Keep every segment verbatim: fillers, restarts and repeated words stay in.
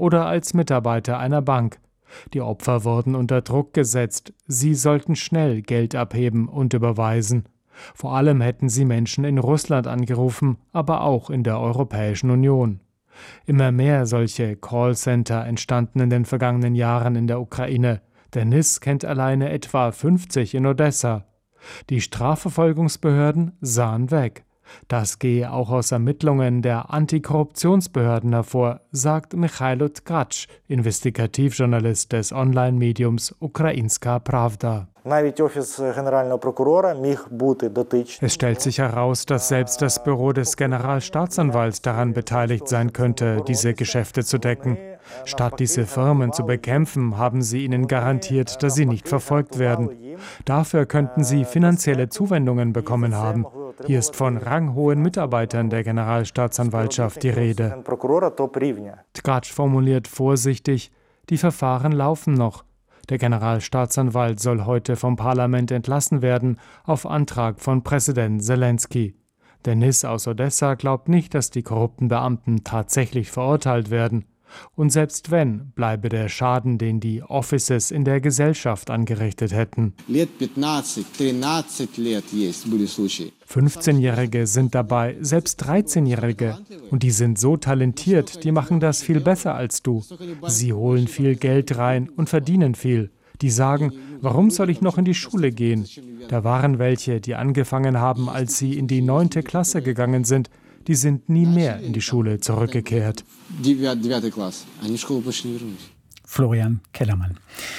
oder als Mitarbeiter einer Bank. Die Opfer wurden unter Druck gesetzt. Sie sollten schnell Geld abheben und überweisen. Vor allem hätten sie Menschen in Russland angerufen, aber auch in der Europäischen Union. Immer mehr solche Callcenter entstanden in den vergangenen Jahren in der Ukraine. Der N I S kennt alleine etwa fünfzig in Odessa. Die Strafverfolgungsbehörden sahen weg. Das gehe auch aus Ermittlungen der Antikorruptionsbehörden hervor, sagt Michailo Tkacz, Investigativjournalist des Online-Mediums Ukrainska Pravda. Es stellt sich heraus, dass selbst das Büro des Generalstaatsanwalts daran beteiligt sein könnte, diese Geschäfte zu decken. Statt diese Firmen zu bekämpfen, haben sie ihnen garantiert, dass sie nicht verfolgt werden. Dafür könnten sie finanzielle Zuwendungen bekommen haben. Hier ist von ranghohen Mitarbeitern der Generalstaatsanwaltschaft die Rede. Tkacz formuliert vorsichtig, die Verfahren laufen noch. Der Generalstaatsanwalt soll heute vom Parlament entlassen werden, auf Antrag von Präsident Selenskyj. Der N I S aus Odessa glaubt nicht, dass die korrupten Beamten tatsächlich verurteilt werden. Und selbst wenn, bleibe der Schaden, den die Offices in der Gesellschaft angerichtet hätten. fünfzehnjährige sind dabei, selbst dreizehnjährige. Und die sind so talentiert, die machen das viel besser als du. Sie holen viel Geld rein und verdienen viel. Die sagen, warum soll ich noch in die Schule gehen? Da waren welche, die angefangen haben, als sie in die neunte Klasse gegangen sind. Die sind nie mehr in die Schule zurückgekehrt. Florian Kellermann.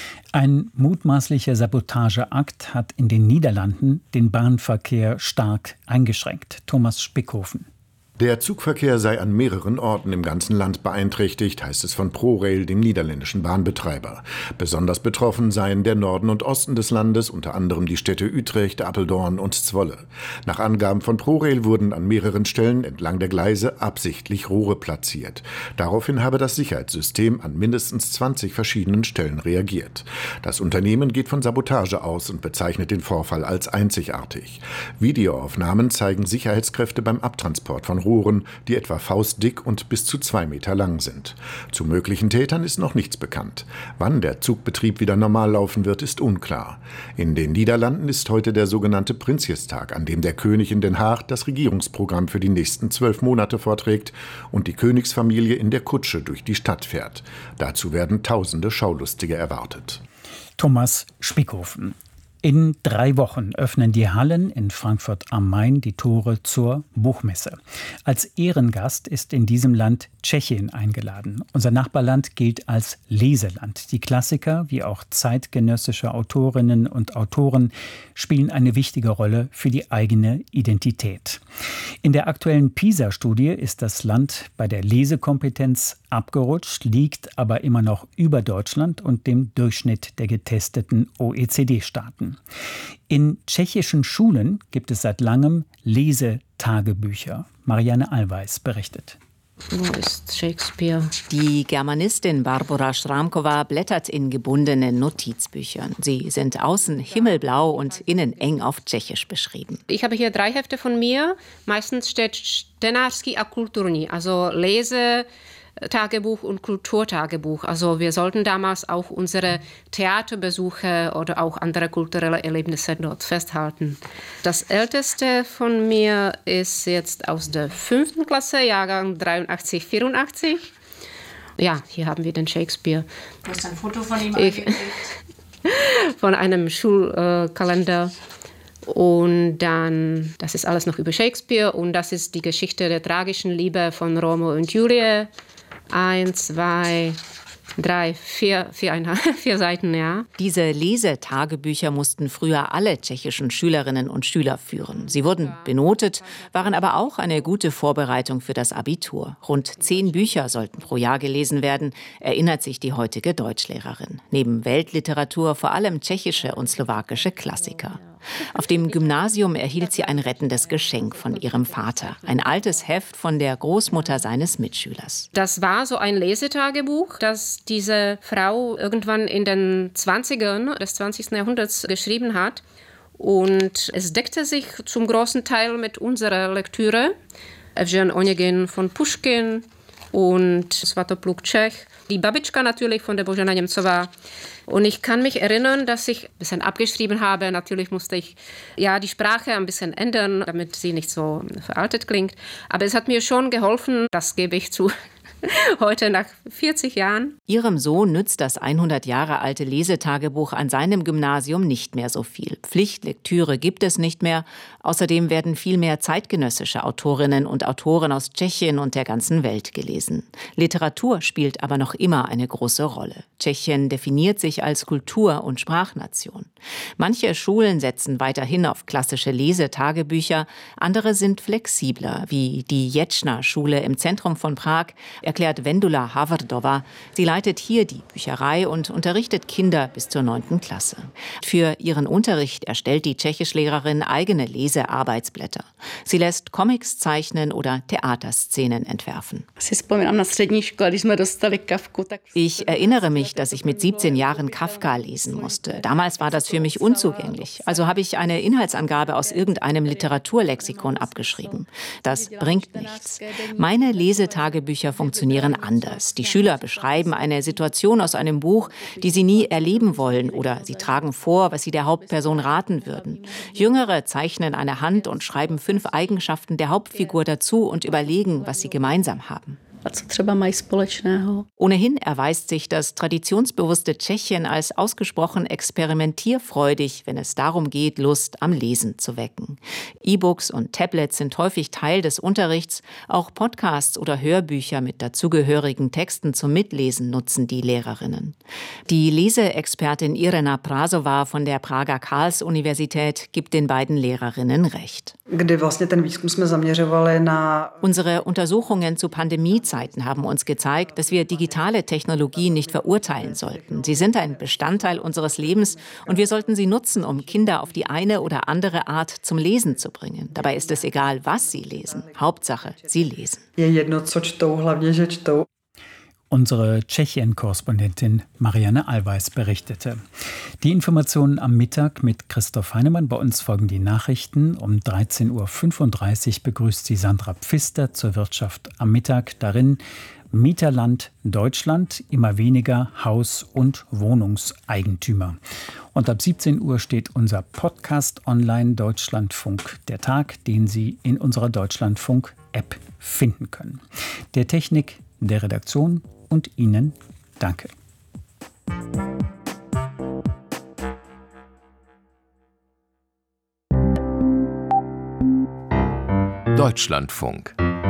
Ein mutmaßlicher Sabotageakt hat in den Niederlanden den Bahnverkehr stark eingeschränkt. Thomas Spickhofen. Der Zugverkehr sei an mehreren Orten im ganzen Land beeinträchtigt, heißt es von ProRail, dem niederländischen Bahnbetreiber. Besonders betroffen seien der Norden und Osten des Landes, unter anderem die Städte Utrecht, Apeldoorn und Zwolle. Nach Angaben von ProRail wurden an mehreren Stellen entlang der Gleise absichtlich Rohre platziert. Daraufhin habe das Sicherheitssystem an mindestens zwanzig verschiedenen Stellen reagiert. Das Unternehmen geht von Sabotage aus und bezeichnet den Vorfall als einzigartig. Videoaufnahmen zeigen Sicherheitskräfte beim Abtransport von Rohren, die etwa faustdick und bis zu zwei Meter lang sind. Zu möglichen Tätern ist noch nichts bekannt. Wann der Zugbetrieb wieder normal laufen wird, ist unklar. In den Niederlanden ist heute der sogenannte Prinsjestag, an dem der König in Den Haag das Regierungsprogramm für die nächsten zwölf Monate vorträgt und die Königsfamilie in der Kutsche durch die Stadt fährt. Dazu werden tausende Schaulustige erwartet. Thomas Spickhofen. In drei Wochen öffnen die Hallen in Frankfurt am Main die Tore zur Buchmesse. Als Ehrengast ist in diesem Land Tschechien eingeladen. Unser Nachbarland gilt als Leseland. Die Klassiker, wie auch zeitgenössische Autorinnen und Autoren, spielen eine wichtige Rolle für die eigene Identität. In der aktuellen PISA-Studie ist das Land bei der Lesekompetenz abgerutscht, liegt aber immer noch über Deutschland und dem Durchschnitt der getesteten O E C D-Staaten. In tschechischen Schulen gibt es seit langem Lesetagebücher. Marianne Allweis berichtet. Wo ist Shakespeare? Die Germanistin Barbora Schramkova blättert in gebundenen Notizbüchern. Sie sind außen himmelblau und innen eng auf Tschechisch beschrieben. Ich habe hier drei Hefte von mir. Meistens steht Čtenářský a kulturní, also Lese Tagebuch und Kulturtagebuch. Also wir sollten damals auch unsere Theaterbesuche oder auch andere kulturelle Erlebnisse dort festhalten. Das älteste von mir ist jetzt aus der fünften Klasse, Jahrgang dreiundachtzig, vierundachtzig. Ja, hier haben wir den Shakespeare. Du hast ein Foto von ihm ich, Von einem Schulkalender. Und dann, das ist alles noch über Shakespeare und das ist die Geschichte der tragischen Liebe von Romeo und Julie. Eins, zwei, drei, vier, viereinhalb, vier Seiten, ja. Diese Lesetagebücher mussten früher alle tschechischen Schülerinnen und Schüler führen. Sie wurden benotet, waren aber auch eine gute Vorbereitung für das Abitur. Rund zehn Bücher sollten pro Jahr gelesen werden, erinnert sich die heutige Deutschlehrerin. Neben Weltliteratur vor allem tschechische und slowakische Klassiker. Auf dem Gymnasium erhielt sie ein rettendes Geschenk von ihrem Vater. Ein altes Heft von der Großmutter seines Mitschülers. Das war so ein Lesetagebuch, das diese Frau irgendwann in den zwanzigern des zwanzigsten Jahrhunderts geschrieben hat. Und es deckte sich zum großen Teil mit unserer Lektüre. Evgen Onegin von Puschkin und Svatopluk Čech. Die Babička natürlich von der Božena Němcová. Und ich kann mich erinnern, dass ich ein bisschen abgeschrieben habe. Natürlich musste ich ja die Sprache ein bisschen ändern, damit sie nicht so veraltet klingt. Aber es hat mir schon geholfen, das gebe ich zu. Heute nach vierzig Jahren. Ihrem Sohn nützt das hundert Jahre alte Lesetagebuch an seinem Gymnasium nicht mehr so viel. Pflichtlektüre gibt es nicht mehr. Außerdem werden viel mehr zeitgenössische Autorinnen und Autoren aus Tschechien und der ganzen Welt gelesen. Literatur spielt aber noch immer eine große Rolle. Tschechien definiert sich als Kultur- und Sprachnation. Manche Schulen setzen weiterhin auf klassische Lesetagebücher, andere sind flexibler, wie die Jetschna-Schule im Zentrum von Prag, erklärt Vendula Havardova. Sie leitet hier die Bücherei und unterrichtet Kinder bis zur neunten Klasse. Für ihren Unterricht erstellt die Tschechischlehrerin eigene Lesearbeitsblätter. Sie lässt Comics zeichnen oder Theaterszenen entwerfen. Ich erinnere mich, dass ich mit siebzehn Jahren Kafka lesen musste. Damals war das für mich unzugänglich. Also habe ich eine Inhaltsangabe aus irgendeinem Literaturlexikon abgeschrieben. Das bringt nichts. Meine Lesetagebücher funktionieren anders. Die Schüler beschreiben eine Situation aus einem Buch, die sie nie erleben wollen, oder sie tragen vor, was sie der Hauptperson raten würden. Jüngere zeichnen eine Hand und schreiben fünf Eigenschaften der Hauptfigur dazu und überlegen, was sie gemeinsam haben. Ohnehin erweist sich das traditionsbewusste Tschechien als ausgesprochen experimentierfreudig, wenn es darum geht, Lust am Lesen zu wecken. E-Books und Tablets sind häufig Teil des Unterrichts. Auch Podcasts oder Hörbücher mit dazugehörigen Texten zum Mitlesen nutzen die Lehrerinnen. Die Leseexpertin Irena Prasová von der Prager Karls-Universität gibt den beiden Lehrerinnen recht. Unsere Untersuchungen zu Pandemiezeiten haben uns gezeigt, dass wir digitale Technologie nicht verurteilen sollten. Sie sind ein Bestandteil unseres Lebens und wir sollten sie nutzen, um Kinder auf die eine oder andere Art zum Lesen zu bringen. Dabei ist es egal, was sie lesen. Hauptsache, sie lesen. Unsere Tschechien-Korrespondentin Marianne Allweis berichtete. Die Informationen am Mittag mit Christoph Heinemann. Bei uns folgen die Nachrichten. Um dreizehn Uhr fünfunddreißig begrüßt sie Sandra Pfister zur Wirtschaft am Mittag. Darin Mieterland Deutschland, immer weniger Haus- und Wohnungseigentümer. Und ab siebzehn Uhr steht unser Podcast online Deutschlandfunk der Tag, den Sie in unserer Deutschlandfunk-App finden können. Der Technik, der Redaktion und Ihnen danke. Deutschlandfunk.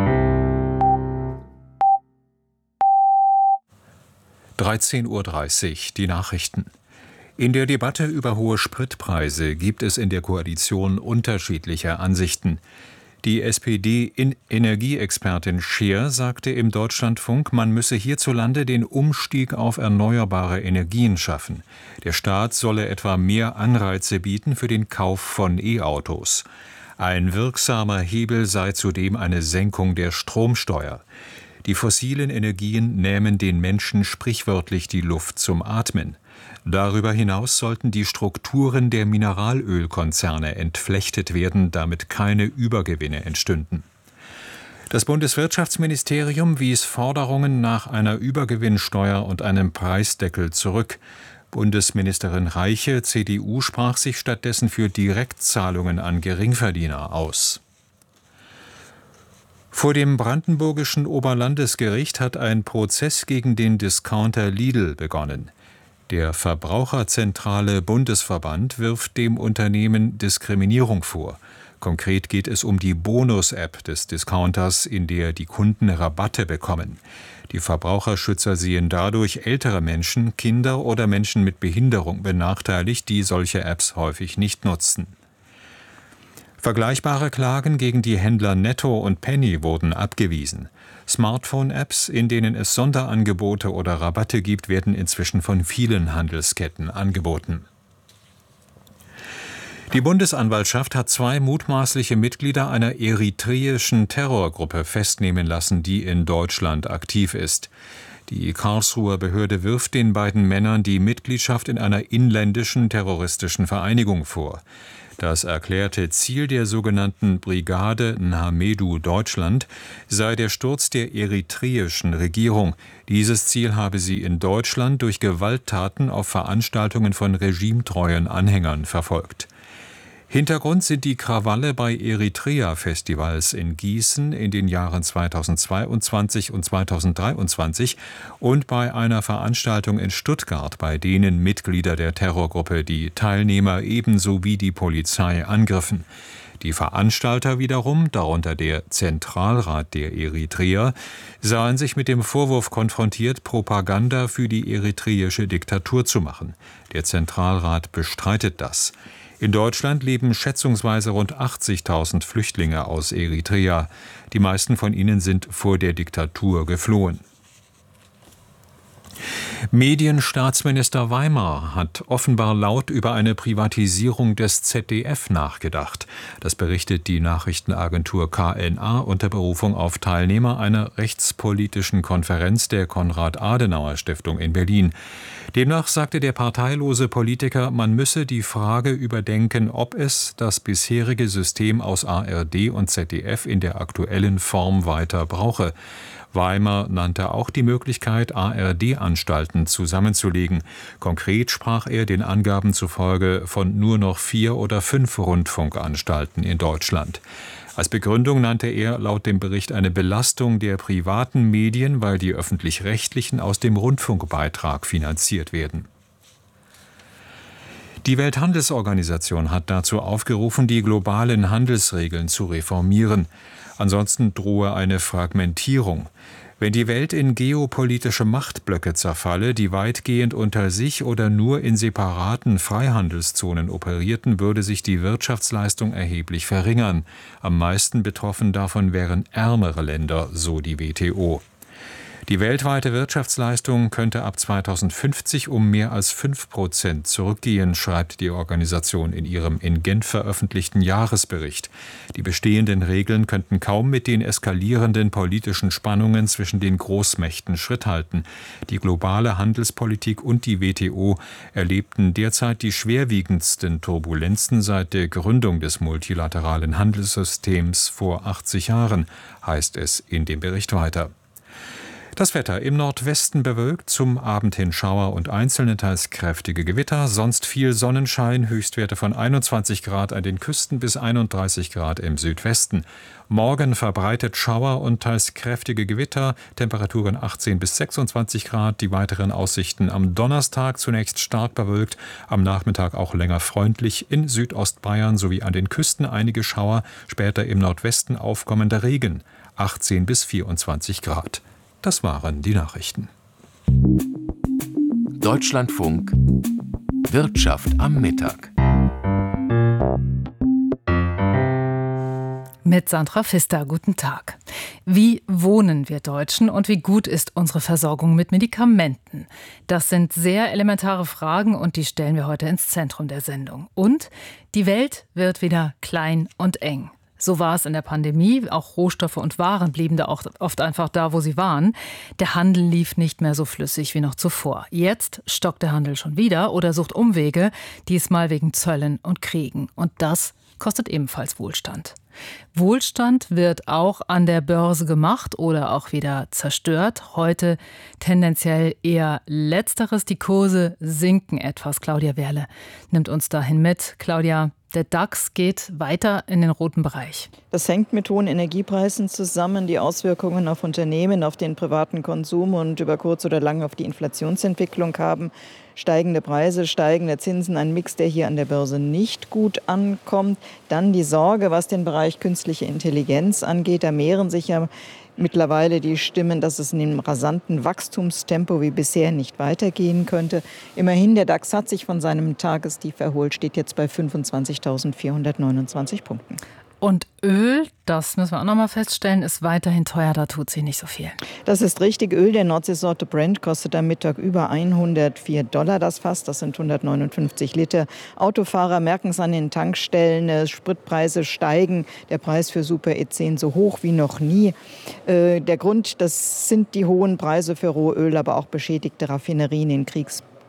dreizehn Uhr dreißig, die Nachrichten. In der Debatte über hohe Spritpreise gibt es in der Koalition unterschiedliche Ansichten. Die S P D-Energieexpertin Scheer sagte im Deutschlandfunk, man müsse hierzulande den Umstieg auf erneuerbare Energien schaffen. Der Staat solle etwa mehr Anreize bieten für den Kauf von E-Autos. Ein wirksamer Hebel sei zudem eine Senkung der Stromsteuer. Die fossilen Energien nähmen den Menschen sprichwörtlich die Luft zum Atmen. Darüber hinaus sollten die Strukturen der Mineralölkonzerne entflechtet werden, damit keine Übergewinne entstünden. Das Bundeswirtschaftsministerium wies Forderungen nach einer Übergewinnsteuer und einem Preisdeckel zurück. Bundesministerin Reiche, C D U, sprach sich stattdessen für Direktzahlungen an Geringverdiener aus. Vor dem brandenburgischen Oberlandesgericht hat ein Prozess gegen den Discounter Lidl begonnen. Der Verbraucherzentrale Bundesverband wirft dem Unternehmen Diskriminierung vor. Konkret geht es um die Bonus-App des Discounters, in der die Kunden Rabatte bekommen. Die Verbraucherschützer sehen dadurch ältere Menschen, Kinder oder Menschen mit Behinderung benachteiligt, die solche Apps häufig nicht nutzen. Vergleichbare Klagen gegen die Händler Netto und Penny wurden abgewiesen. Smartphone-Apps, in denen es Sonderangebote oder Rabatte gibt, werden inzwischen von vielen Handelsketten angeboten. Die Bundesanwaltschaft hat zwei mutmaßliche Mitglieder einer eritreischen Terrorgruppe festnehmen lassen, die in Deutschland aktiv ist. Die Karlsruher Behörde wirft den beiden Männern die Mitgliedschaft in einer inländischen terroristischen Vereinigung vor. Das erklärte Ziel der sogenannten Brigade Nhamedu Deutschland sei der Sturz der eritreischen Regierung. Dieses Ziel habe sie in Deutschland durch Gewalttaten auf Veranstaltungen von regimetreuen Anhängern verfolgt. Hintergrund sind die Krawalle bei Eritrea-Festivals in Gießen in den Jahren zweitausendzweiundzwanzig und zweitausenddreiundzwanzig und bei einer Veranstaltung in Stuttgart, bei denen Mitglieder der Terrorgruppe die Teilnehmer ebenso wie die Polizei angriffen. Die Veranstalter wiederum, darunter der Zentralrat der Eritreer, sahen sich mit dem Vorwurf konfrontiert, Propaganda für die eritreische Diktatur zu machen. Der Zentralrat bestreitet das. In Deutschland leben schätzungsweise rund achtzigtausend Flüchtlinge aus Eritrea. Die meisten von ihnen sind vor der Diktatur geflohen. Medienstaatsminister Weimar hat offenbar laut über eine Privatisierung des Z D F nachgedacht. Das berichtet die Nachrichtenagentur K N A unter Berufung auf Teilnehmer einer rechtspolitischen Konferenz der Konrad-Adenauer-Stiftung in Berlin. Demnach sagte der parteilose Politiker, man müsse die Frage überdenken, ob es das bisherige System aus A R D und Z D F in der aktuellen Form weiter brauche. Weimar nannte auch die Möglichkeit, A R D-Anstalten zusammenzulegen. Konkret sprach er den Angaben zufolge von nur noch vier oder fünf Rundfunkanstalten in Deutschland. Als Begründung nannte er laut dem Bericht eine Belastung der privaten Medien, weil die öffentlich-rechtlichen aus dem Rundfunkbeitrag finanziert werden. Die Welthandelsorganisation hat dazu aufgerufen, die globalen Handelsregeln zu reformieren. Ansonsten drohe eine Fragmentierung. Wenn die Welt in geopolitische Machtblöcke zerfalle, die weitgehend unter sich oder nur in separaten Freihandelszonen operierten, würde sich die Wirtschaftsleistung erheblich verringern. Am meisten betroffen davon wären ärmere Länder, so die W T O. Die weltweite Wirtschaftsleistung könnte ab zweitausendfünfzig um mehr als fünf Prozent zurückgehen, schreibt die Organisation in ihrem in Genf veröffentlichten Jahresbericht. Die bestehenden Regeln könnten kaum mit den eskalierenden politischen Spannungen zwischen den Großmächten Schritt halten. Die globale Handelspolitik und die W T O erlebten derzeit die schwerwiegendsten Turbulenzen seit der Gründung des multilateralen Handelssystems vor achtzig Jahren, heißt es in dem Bericht weiter. Das Wetter im Nordwesten bewölkt, zum Abend hin Schauer und einzelne teils kräftige Gewitter, sonst viel Sonnenschein, Höchstwerte von einundzwanzig Grad an den Küsten bis einunddreißig Grad im Südwesten. Morgen verbreitet Schauer und teils kräftige Gewitter, Temperaturen achtzehn bis sechsundzwanzig Grad, die weiteren Aussichten am Donnerstag zunächst stark bewölkt, am Nachmittag auch länger freundlich, in Südostbayern sowie an den Küsten einige Schauer, später im Nordwesten aufkommender Regen, achtzehn bis vierundzwanzig Grad. Das waren die Nachrichten. Deutschlandfunk Wirtschaft am Mittag. Mit Sandra Pfister, guten Tag. Wie wohnen wir Deutschen und wie gut ist unsere Versorgung mit Medikamenten? Das sind sehr elementare Fragen und die stellen wir heute ins Zentrum der Sendung. Und die Welt wird wieder klein und eng. So war es in der Pandemie. Auch Rohstoffe und Waren blieben da auch oft einfach da, wo sie waren. Der Handel lief nicht mehr so flüssig wie noch zuvor. Jetzt stockt der Handel schon wieder oder sucht Umwege, diesmal wegen Zöllen und Kriegen. Und das kostet ebenfalls Wohlstand. Wohlstand wird auch an der Börse gemacht oder auch wieder zerstört. Heute tendenziell eher Letzteres. Die Kurse sinken etwas. Claudia Werle nimmt uns dahin mit. Claudia, der DAX geht weiter in den roten Bereich. Das hängt mit hohen Energiepreisen zusammen, die Auswirkungen auf Unternehmen, auf den privaten Konsum und über kurz oder lang auf die Inflationsentwicklung haben. Steigende Preise, steigende Zinsen, ein Mix, der hier an der Börse nicht gut ankommt. Dann die Sorge, was den Bereich künstliche Intelligenz angeht. Da mehren sich ja mittlerweile die Stimmen, dass es in einem rasanten Wachstumstempo wie bisher nicht weitergehen könnte. Immerhin, der DAX hat sich von seinem Tagestief erholt, steht jetzt bei fünfundzwanzigtausendvierhundertneunundzwanzig Punkten. Und Öl, das müssen wir auch noch mal feststellen, ist weiterhin teuer, da tut sich nicht so viel. Das ist richtig. Öl der Nordseesorte Brent kostet am Mittag über hundertvier Dollar das Fass. Das sind hundertneunundfünfzig Liter. Autofahrer merken es an den Tankstellen. Spritpreise steigen. Der Preis für Super E zehn so hoch wie noch nie. Der Grund, das sind die hohen Preise für Rohöl, aber auch beschädigte Raffinerien in Kriegs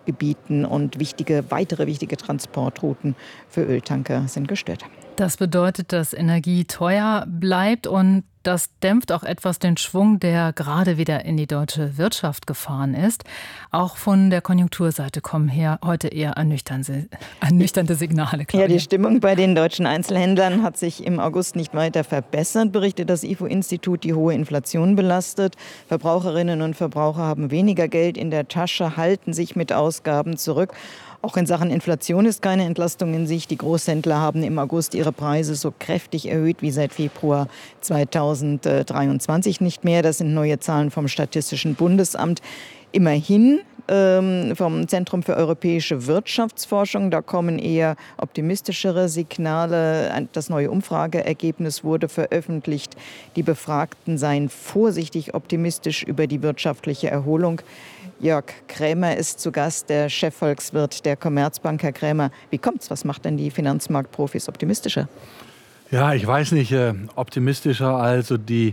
Gebieten und wichtige, weitere wichtige Transportrouten für Öltanker sind gestört. Das bedeutet, dass Energie teuer bleibt und das dämpft auch etwas den Schwung, der gerade wieder in die deutsche Wirtschaft gefahren ist. Auch von der Konjunkturseite kommen hier heute eher ernüchternde, ernüchternde Signale. Claudia. Ja, die Stimmung bei den deutschen Einzelhändlern hat sich im August nicht weiter verbessert, berichtet das I F O-Institut. Die hohe Inflation belastet. Verbraucherinnen und Verbraucher haben weniger Geld in der Tasche, halten sich mit Ausgaben zurück. Auch in Sachen Inflation ist keine Entlastung in Sicht. Die Großhändler haben im August ihre Preise so kräftig erhöht wie seit Februar zweitausenddreiundzwanzig nicht mehr. Das sind neue Zahlen vom Statistischen Bundesamt. Immerhin ähm, vom Zentrum für europäische Wirtschaftsforschung. Da kommen eher optimistischere Signale. Das neue Umfrageergebnis wurde veröffentlicht. Die Befragten seien vorsichtig optimistisch über die wirtschaftliche Erholung. Jörg Krämer ist zu Gast, der Chefvolkswirt der Commerzbank. Herr Krämer, wie kommt's? Was macht denn die Finanzmarktprofis optimistischer? Ja, ich weiß nicht, äh, optimistischer. Also die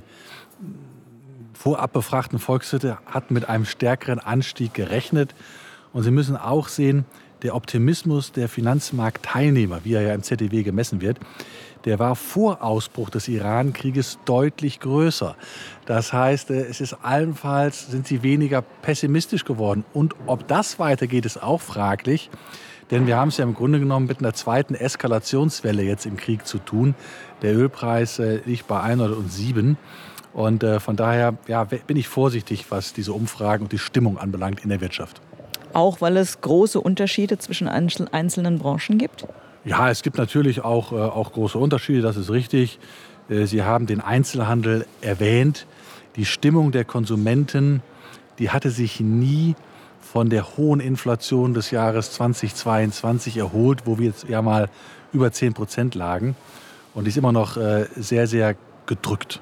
vorab befragten Volkswirte hatten mit einem stärkeren Anstieg gerechnet. Und Sie müssen auch sehen, der Optimismus der Finanzmarktteilnehmer, wie er ja im Z D W gemessen wird, der war vor Ausbruch des Iran-Krieges deutlich größer. Das heißt, es ist allenfalls, sind sie weniger pessimistisch geworden. Und ob das weitergeht, ist auch fraglich. Denn wir haben es ja im Grunde genommen mit einer zweiten Eskalationswelle jetzt im Krieg zu tun. Der Ölpreis liegt bei hundertsieben. Und äh, von daher ja, bin ich vorsichtig, was diese Umfragen und die Stimmung anbelangt in der Wirtschaft. Auch weil es große Unterschiede zwischen einzelnen Branchen gibt? Ja, es gibt natürlich auch, äh, auch große Unterschiede, das ist richtig. Äh, Sie haben den Einzelhandel erwähnt. Die Stimmung der Konsumenten, die hatte sich nie von der hohen Inflation des Jahres zweitausendzweiundzwanzig erholt, wo wir jetzt ja mal über zehn Prozent lagen. Und die ist immer noch äh, sehr, sehr gedrückt.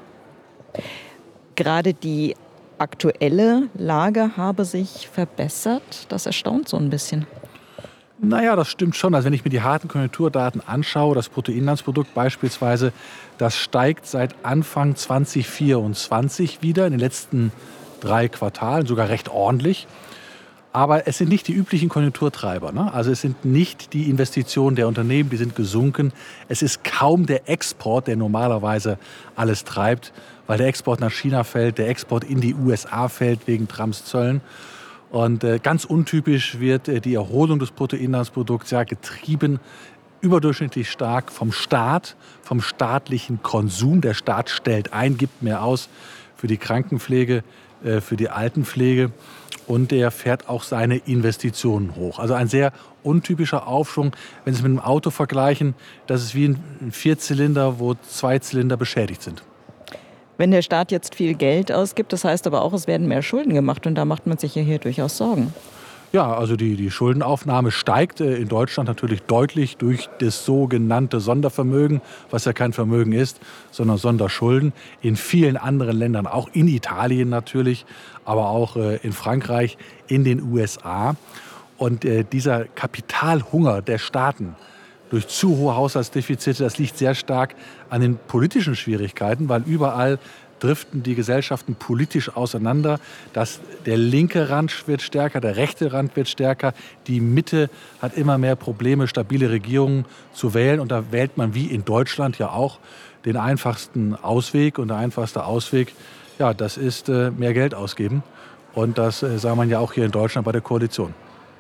Gerade die aktuelle Lage habe sich verbessert. Das erstaunt so ein bisschen. Naja, das stimmt schon. Also wenn ich mir die harten Konjunkturdaten anschaue, das Bruttoinlandsprodukt beispielsweise, das steigt seit Anfang zweitausendvierundzwanzig wieder, in den letzten drei Quartalen, sogar recht ordentlich. Aber es sind nicht die üblichen Konjunkturtreiber, ne? Also es sind nicht die Investitionen der Unternehmen, die sind gesunken. Es ist kaum der Export, der normalerweise alles treibt, weil der Export nach China fällt, der Export in die U S A fällt wegen Trumps Zöllen. Und äh, ganz untypisch wird äh, die Erholung des Bruttoinlandsprodukts ja getrieben überdurchschnittlich stark vom Staat, vom staatlichen Konsum. Der Staat stellt ein, gibt mehr aus für die Krankenpflege, äh, für die Altenpflege. Und der fährt auch seine Investitionen hoch. Also ein sehr untypischer Aufschwung. Wenn Sie es mit einem Auto vergleichen, das ist wie ein Vierzylinder, wo zwei Zylinder beschädigt sind. Wenn der Staat jetzt viel Geld ausgibt, das heißt aber auch, es werden mehr Schulden gemacht. Und da macht man sich ja hier durchaus Sorgen. Ja, also die, die Schuldenaufnahme steigt in Deutschland natürlich deutlich durch das sogenannte Sondervermögen, was ja kein Vermögen ist, sondern Sonderschulden. In vielen anderen Ländern, auch in Italien natürlich, aber auch in Frankreich, in den U S A. Und dieser Kapitalhunger der Staaten durch zu hohe Haushaltsdefizite, das liegt sehr stark an den politischen Schwierigkeiten, weil überall driften die Gesellschaften politisch auseinander. Das, der linke Rand wird stärker, der rechte Rand wird stärker. Die Mitte hat immer mehr Probleme, stabile Regierungen zu wählen. Und da wählt man wie in Deutschland ja auch den einfachsten Ausweg. Und der einfachste Ausweg, ja, das ist äh, mehr Geld ausgeben. Und das äh, sah man ja auch hier in Deutschland bei der Koalition.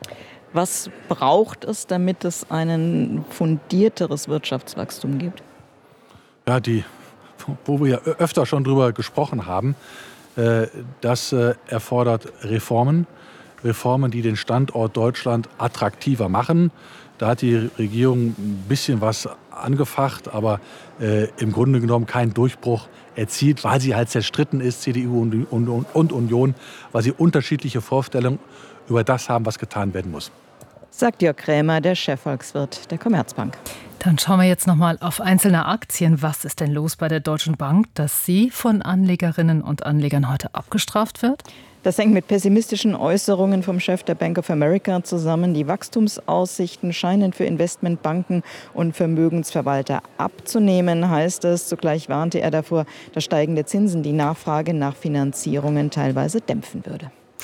Was braucht es, damit es ein fundierteres Wirtschaftswachstum gibt? Ja, die, wo wir ja öfter schon drüber gesprochen haben, äh, das äh, erfordert Reformen. Reformen, die den Standort Deutschland attraktiver machen. Da hat die Regierung ein bisschen was angefacht, aber äh, im Grunde genommen keinen Durchbruch erzielt, weil sie halt zerstritten ist, C D U und, und, und Union, weil sie unterschiedliche Vorstellungen über das haben, was getan werden muss. Sagt Jörg Krämer, der Chefvolkswirt der Commerzbank. Dann schauen wir jetzt noch mal auf einzelne Aktien. Was ist denn los bei der Deutschen Bank, dass sie von Anlegerinnen und Anlegern heute abgestraft wird? Das hängt mit pessimistischen Äußerungen vom Chef der Bank of America zusammen. Die Wachstumsaussichten scheinen für Investmentbanken und Vermögensverwalter abzunehmen, heißt es. Zugleich warnte er davor, dass steigende Zinsen die Nachfrage nach Finanzierungen teilweise dämpfen würde.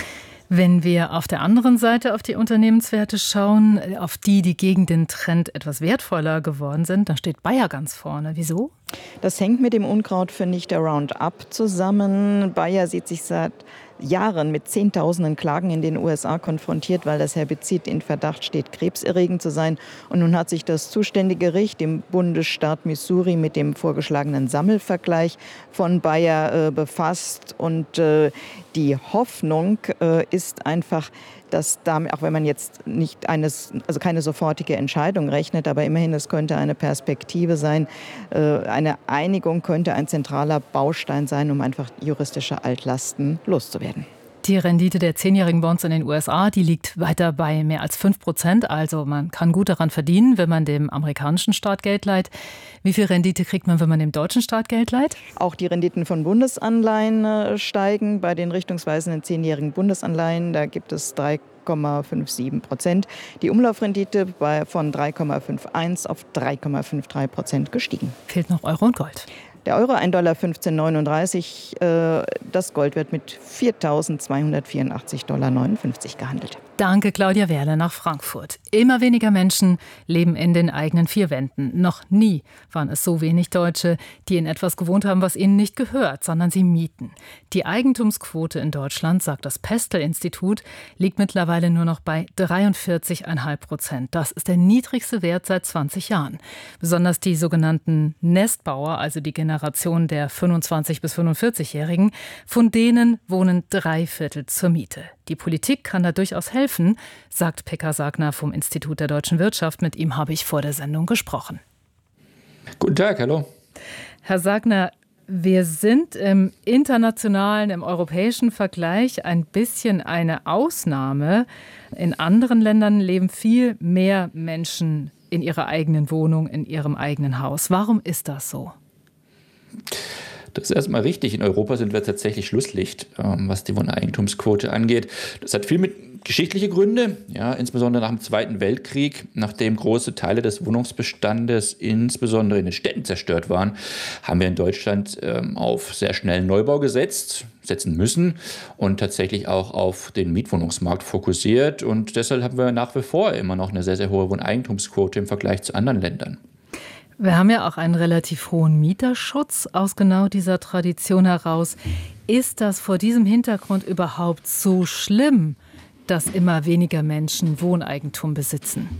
Wenn wir auf der anderen Seite auf die Unternehmenswerte schauen, auf die, die gegen den Trend etwas wertvoller geworden sind, dann steht Bayer ganz vorne. Wieso? Das hängt mit dem Unkrautvernichter Roundup zusammen. Bayer sieht sich seit Jahren mit Zehntausenden Klagen in den U S A konfrontiert, weil das Herbizid in Verdacht steht, krebserregend zu sein. Und nun hat sich das zuständige Gericht im Bundesstaat Missouri mit dem vorgeschlagenen Sammelvergleich von Bayer äh, befasst. Und äh, die Hoffnung äh, ist einfach, dass damit, auch wenn man jetzt nicht eines, also keine sofortige Entscheidung rechnet, aber immerhin, es könnte eine Perspektive sein, äh, eine Einigung könnte ein zentraler Baustein sein, um einfach juristische Altlasten loszuwerden. Die Rendite der zehnjährigen Bonds in den U S A, die liegt weiter bei mehr als fünf Prozent. Also man kann gut daran verdienen, wenn man dem amerikanischen Staat Geld leiht. Wie viel Rendite kriegt man, wenn man dem deutschen Staat Geld leiht? Auch die Renditen von Bundesanleihen äh, steigen. Bei den richtungsweisenden zehnjährigen Bundesanleihen, da gibt es drei Komma siebenundfünfzig Prozent. Die Umlaufrendite bei, von drei Komma einundfünfzig auf drei Komma dreiundfünfzig Prozent gestiegen. Fehlt noch Euro und Gold. Der Euro ein Dollar fünfzehn Komma neununddreißig. Äh, das Gold wird mit viertausendzweihundertvierundachtzig Komma neunundfünfzig Dollar gehandelt. Danke, Claudia Werle nach Frankfurt. Immer weniger Menschen leben in den eigenen vier Wänden. Noch nie waren es so wenig Deutsche, die in etwas gewohnt haben, was ihnen nicht gehört, sondern sie mieten. Die Eigentumsquote in Deutschland, sagt das Pestel-Institut, liegt mittlerweile nur noch bei dreiundvierzig Komma fünf Prozent. Das ist der niedrigste Wert seit zwanzig Jahren. Besonders die sogenannten Nestbauer, also die Generation der fünfundzwanzig- bis fünfundvierzig-Jährigen, von denen wohnen drei Viertel zur Miete. Die Politik kann da durchaus helfen, sagt Pekka Sagner vom Institut der Deutschen Wirtschaft. Mit ihm habe ich vor der Sendung gesprochen. Guten Tag, hallo. Herr Sagner, wir sind im internationalen, im europäischen Vergleich ein bisschen eine Ausnahme. In anderen Ländern leben viel mehr Menschen in ihrer eigenen Wohnung, in ihrem eigenen Haus. Warum ist das so? Das ist erstmal richtig. In Europa sind wir tatsächlich Schlusslicht, was die Wohneigentumsquote angeht. Das hat viel mit geschichtlichen Gründen, ja, insbesondere nach dem Zweiten Weltkrieg, nachdem große Teile des Wohnungsbestandes, insbesondere in den Städten, zerstört waren, haben wir in Deutschland ähm, auf sehr schnellen Neubau gesetzt, setzen müssen und tatsächlich auch auf den Mietwohnungsmarkt fokussiert. Und deshalb haben wir nach wie vor immer noch eine sehr, sehr hohe Wohneigentumsquote im Vergleich zu anderen Ländern. Wir haben ja auch einen relativ hohen Mieterschutz aus genau dieser Tradition heraus. Ist das vor diesem Hintergrund überhaupt so schlimm, dass immer weniger Menschen Wohneigentum besitzen?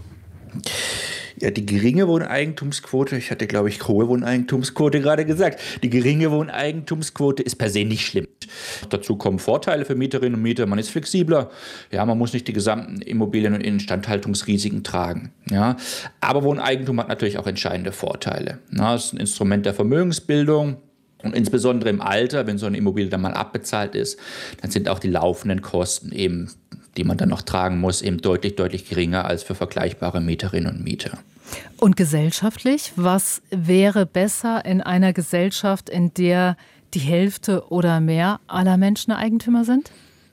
Ja, die geringe Wohneigentumsquote, ich hatte, glaube ich, hohe Wohneigentumsquote gerade gesagt, die geringe Wohneigentumsquote ist per se nicht schlimm. Dazu kommen Vorteile für Mieterinnen und Mieter, man ist flexibler, ja, man muss nicht die gesamten Immobilien- und Instandhaltungsrisiken tragen. Ja. Aber Wohneigentum hat natürlich auch entscheidende Vorteile. Ja, es ist ein Instrument der Vermögensbildung. Und insbesondere im Alter, wenn so eine Immobilie dann mal abbezahlt ist, dann sind auch die laufenden Kosten eben, die man dann noch tragen muss, eben deutlich, deutlich geringer als für vergleichbare Mieterinnen und Mieter. Und gesellschaftlich, was wäre besser in einer Gesellschaft, in der die Hälfte oder mehr aller Menschen Eigentümer sind?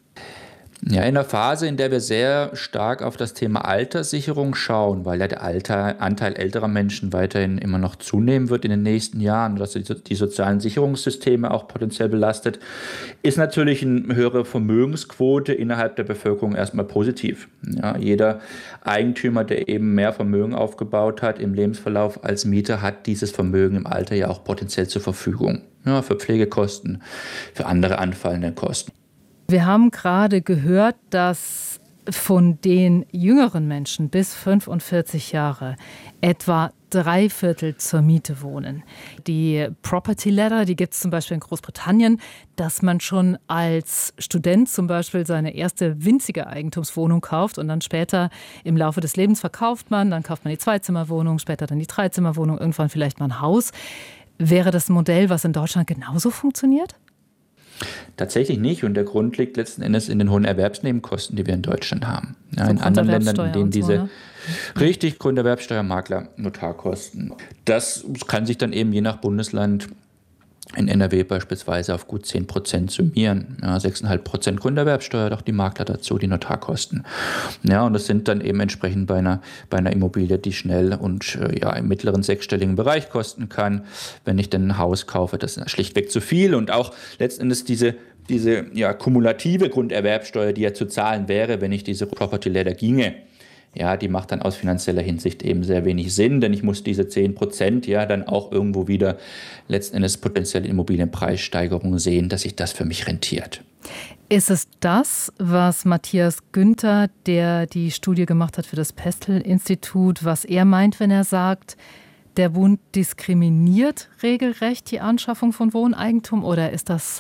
Ja, in einer Phase, in der wir sehr stark auf das Thema Alterssicherung schauen, weil ja der Alter, Anteil älterer Menschen weiterhin immer noch zunehmen wird in den nächsten Jahren, dass die, die sozialen Sicherungssysteme auch potenziell belastet, ist natürlich eine höhere Vermögensquote innerhalb der Bevölkerung erstmal positiv. Ja, jeder Eigentümer, der eben mehr Vermögen aufgebaut hat im Lebensverlauf als Mieter, hat dieses Vermögen im Alter ja auch potenziell zur Verfügung. Ja, für Pflegekosten, für andere anfallende Kosten. Wir haben gerade gehört, dass von den jüngeren Menschen bis fünfundvierzig Jahre etwa drei Viertel zur Miete wohnen. Die Property Ladder, die gibt es zum Beispiel in Großbritannien, dass man schon als Student zum Beispiel seine erste winzige Eigentumswohnung kauft und dann später im Laufe des Lebens verkauft man, dann kauft man die Zweizimmerwohnung, später dann die Dreizimmerwohnung, irgendwann vielleicht mal ein Haus. Wäre das ein Modell, was in Deutschland genauso funktioniert? Tatsächlich nicht. Und der Grund liegt letzten Endes in den hohen Erwerbsnebenkosten, die wir in Deutschland haben. Ja, in anderen Ländern, in denen diese, so, ne? Richtig, Grunderwerbsteuer, Makler, Notarkosten. Das kann sich dann eben je nach Bundesland in N R W beispielsweise auf gut zehn Prozent summieren. Ja, sechs Komma fünf Prozent Grunderwerbsteuer, doch die Makler dazu, die Notarkosten. Ja, und das sind dann eben entsprechend bei einer, bei einer Immobilie, die schnell und äh, ja, im mittleren sechsstelligen Bereich kosten kann. Wenn ich dann ein Haus kaufe, das ist schlichtweg zu viel. Und auch letzten Endes diese diese ja, kumulative Grunderwerbsteuer, die ja zu zahlen wäre, wenn ich diese Property Ladder ginge, ja, die macht dann aus finanzieller Hinsicht eben sehr wenig Sinn, denn ich muss diese zehn Prozent ja dann auch irgendwo wieder letzten Endes potenzielle Immobilienpreissteigerungen sehen, dass sich das für mich rentiert. Ist es das, was Matthias Günther, der die Studie gemacht hat für das Pestel-Institut, was er meint, wenn er sagt, der Bund diskriminiert regelrecht die Anschaffung von Wohneigentum, oder ist das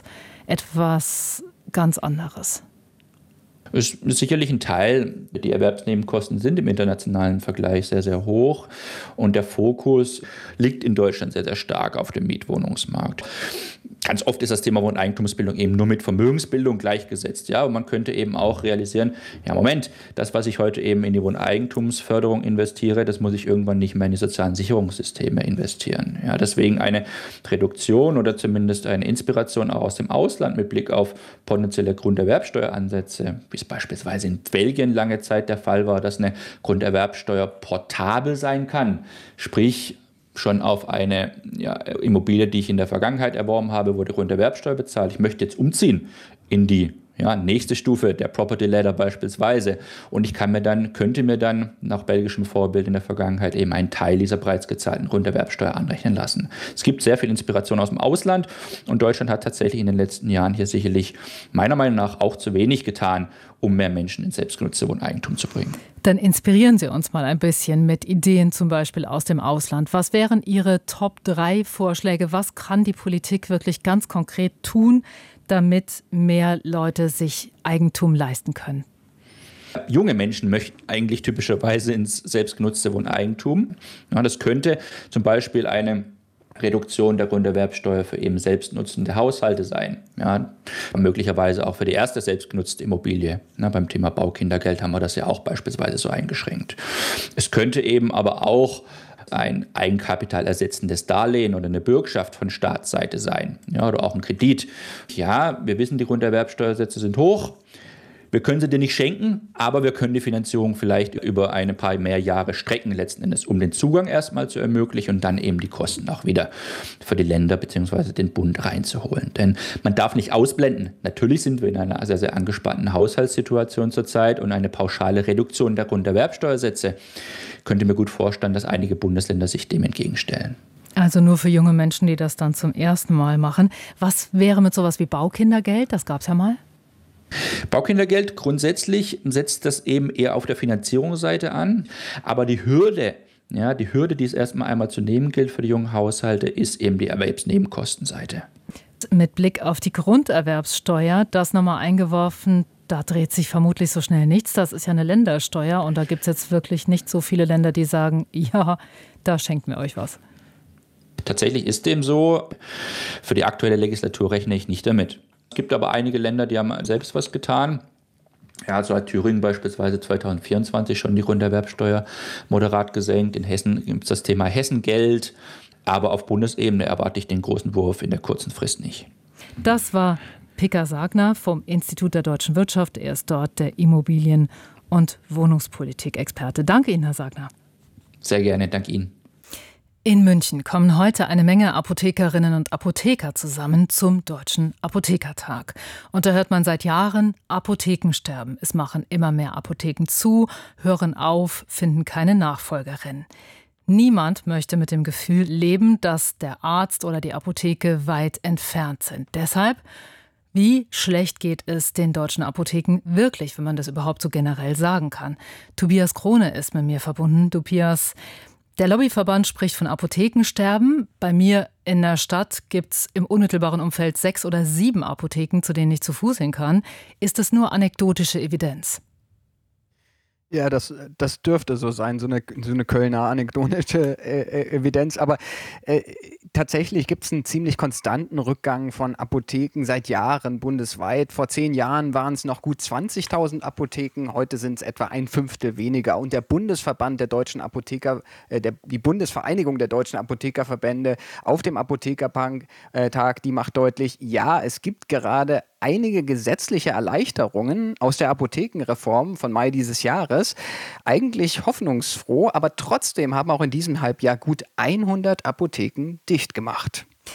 etwas ganz anderes? Es ist sicherlich ein Teil. Die Erwerbsnebenkosten sind im internationalen Vergleich sehr, sehr hoch. Und der Fokus liegt in Deutschland sehr, sehr stark auf dem Mietwohnungsmarkt. Ganz oft ist das Thema Wohneigentumsbildung eben nur mit Vermögensbildung gleichgesetzt. Ja? Und man könnte eben auch realisieren, ja Moment, das, was ich heute eben in die Wohneigentumsförderung investiere, das muss ich irgendwann nicht mehr in die sozialen Sicherungssysteme investieren. Ja? Deswegen eine Reduktion oder zumindest eine Inspiration auch aus dem Ausland mit Blick auf potenzielle Grunderwerbsteueransätze, wie es beispielsweise in Belgien lange Zeit der Fall war, dass eine Grunderwerbsteuer portabel sein kann. Sprich, schon auf eine ja, Immobilie, die ich in der Vergangenheit erworben habe, wurde Grunderwerbsteuer bezahlt. Ich möchte jetzt umziehen in die ja, nächste Stufe der Property Ladder beispielsweise. Und ich kann mir dann, könnte mir dann nach belgischem Vorbild in der Vergangenheit eben einen Teil dieser bereits gezahlten Grunderwerbsteuer anrechnen lassen. Es gibt sehr viel Inspiration aus dem Ausland und Deutschland hat tatsächlich in den letzten Jahren hier sicherlich meiner Meinung nach auch zu wenig getan, um mehr Menschen ins selbstgenutzte Wohneigentum zu bringen. Dann inspirieren Sie uns mal ein bisschen mit Ideen zum Beispiel aus dem Ausland. Was wären Ihre Top drei Vorschläge? Was kann die Politik wirklich ganz konkret tun, damit mehr Leute sich Eigentum leisten können? Junge Menschen möchten eigentlich typischerweise ins selbstgenutzte Wohneigentum. Ja, das könnte zum Beispiel eine Reduktion der Grunderwerbsteuer für eben selbstnutzende Haushalte sein. Ja, möglicherweise auch für die erste selbstgenutzte Immobilie. Na, beim Thema Baukindergeld haben wir das ja auch beispielsweise so eingeschränkt. Es könnte eben aber auch ein Eigenkapital ersetzendes Darlehen oder eine Bürgschaft von Staatsseite sein, ja, oder auch ein Kredit. Ja, wir wissen, die Grunderwerbsteuersätze sind hoch. Wir können sie dir nicht schenken, aber wir können die Finanzierung vielleicht über ein paar mehr Jahre strecken, letzten Endes, um den Zugang erstmal zu ermöglichen und dann eben die Kosten auch wieder für die Länder bzw. den Bund reinzuholen. Denn man darf nicht ausblenden. Natürlich sind wir in einer sehr, sehr angespannten Haushaltssituation zurzeit und eine pauschale Reduktion der Grunderwerbsteuersätze könnte mir gut vorstellen, dass einige Bundesländer sich dem entgegenstellen. Also nur für junge Menschen, die das dann zum ersten Mal machen. Was wäre mit sowas wie Baukindergeld? Das gab es ja mal. Baukindergeld grundsätzlich setzt das eben eher auf der Finanzierungsseite an, aber die Hürde, ja, die Hürde, die es erstmal einmal zu nehmen gilt für die jungen Haushalte, ist eben die Erwerbsnebenkostenseite. Mit Blick auf die Grunderwerbssteuer, das nochmal eingeworfen, da dreht sich vermutlich so schnell nichts. Das ist ja eine Ländersteuer und da gibt es jetzt wirklich nicht so viele Länder, die sagen, ja, da schenken wir euch was. Tatsächlich ist dem so. Für die aktuelle Legislatur rechne ich nicht damit. Es gibt aber einige Länder, die haben selbst was getan. Ja, so hat Thüringen beispielsweise zwanzig vierundzwanzig schon die Grunderwerbsteuer moderat gesenkt. In Hessen gibt es das Thema Hessengeld. Aber auf Bundesebene erwarte ich den großen Wurf in der kurzen Frist nicht. Das war Pekka Sagner vom Institut der Deutschen Wirtschaft. Er ist dort der Immobilien- und Wohnungspolitik-Experte. Danke Ihnen, Herr Sagner. Sehr gerne, danke Ihnen. In München kommen heute eine Menge Apothekerinnen und Apotheker zusammen zum Deutschen Apothekertag. Und da hört man seit Jahren Apothekensterben. Es machen immer mehr Apotheken zu, hören auf, finden keine Nachfolgerin. Niemand möchte mit dem Gefühl leben, dass der Arzt oder die Apotheke weit entfernt sind. Deshalb, wie schlecht geht es den deutschen Apotheken wirklich, wenn man das überhaupt so generell sagen kann? Tobias Krone ist mit mir verbunden. Tobias, der Lobbyverband spricht von Apothekensterben. Bei mir in der Stadt gibt es im unmittelbaren Umfeld sechs oder sieben Apotheken, zu denen ich zu Fuß hin kann. Ist es nur anekdotische Evidenz? Ja, das, das dürfte so sein, so eine, so eine Kölner anekdotische äh, Evidenz. Aber äh, tatsächlich gibt es einen ziemlich konstanten Rückgang von Apotheken seit Jahren bundesweit. Vor zehn Jahren waren es noch gut zwanzigtausend Apotheken, heute sind es etwa ein Fünftel weniger. Und der Bundesverband der deutschen Apotheker, äh, der, die Bundesvereinigung der deutschen Apothekerverbände auf dem Apothekertag, äh, die macht deutlich, ja, es gibt gerade einige gesetzliche Erleichterungen aus der Apothekenreform von Mai dieses Jahres. Eigentlich hoffnungsfroh, aber trotzdem haben auch in diesem Halbjahr gut hundert Apotheken dicht gemacht.